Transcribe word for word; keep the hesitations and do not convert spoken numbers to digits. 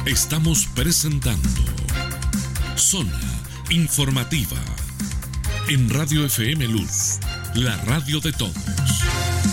Estamos presentando Zona Informativa en Radio F M Luz, la radio de todos.